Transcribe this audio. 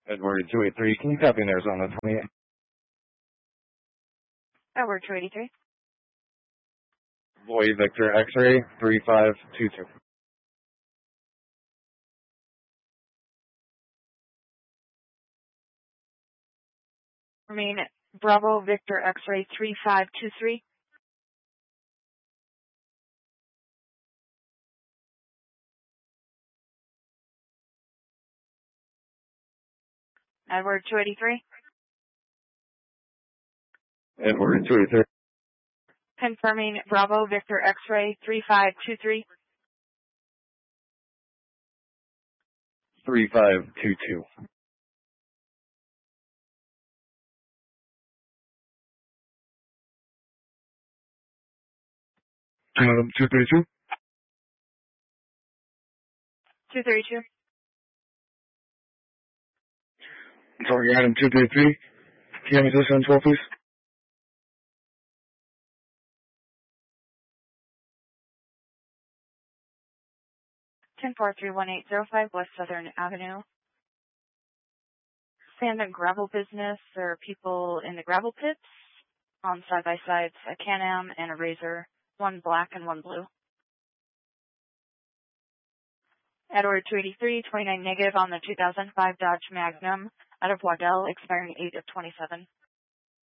Edward 283, can you copy in Arizona 28? Edward 283. Boy Victor X-ray 3522. Remain Bravo Victor X-ray 3523. Edward 283. Edward 283. Confirming Bravo Victor X-ray 3523. 3522. Adam 232. 232. Sorry, Adam 233. Can you have me listen 12, please? Ten 431-805 West Southern Avenue. Sand and gravel business. There are people in the gravel pits on side-by-sides, a Can-Am and a Razor, one black and one blue. Edward 283, 29 negative on the 2005 Dodge Magnum out of Waddell, expiring 8 of 27.